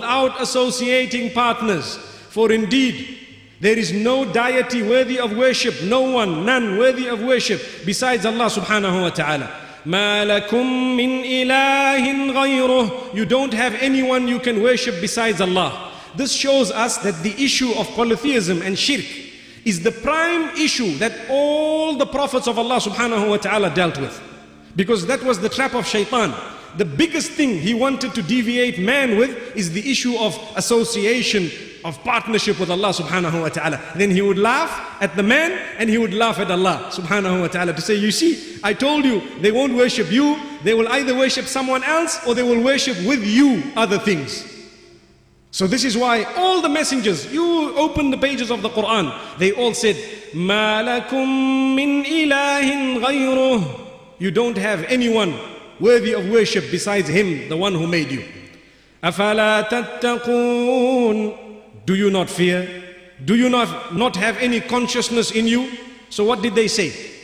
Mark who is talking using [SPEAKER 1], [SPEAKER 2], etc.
[SPEAKER 1] without associating partners. For indeed, there is no deity worthy of worship, no one, none worthy of worship besides Allah subhanahu wa ta'ala. مَا لَكُم مِّنْ إِلَٰهٍ غَيْرُهُ. You don't have anyone you can worship besides Allah. This shows us that the issue of polytheism and shirk is the prime issue that all the prophets of Allah subhanahu wa ta'ala dealt with. Because that was the trap of shaitan. The biggest thing he wanted to deviate man with is the issue of association, of partnership with Allah subhanahu wa ta'ala. Then he would laugh at the man and he would laugh at Allah subhanahu wa ta'ala to say, you see, I told you they won't worship you, they will either worship someone else or they will worship with you other things. So this is why all the messengers, you open the pages of the Quran, they all said, مَا لَكُم مِّنْ إِلَٰهٍ غَيْرُهُ. You don't have anyone worthy of worship besides Him, the one who made you. أَفَلَا تَتَّقُونَ. Do you not fear? Do you not have any consciousness in you? So what did they say?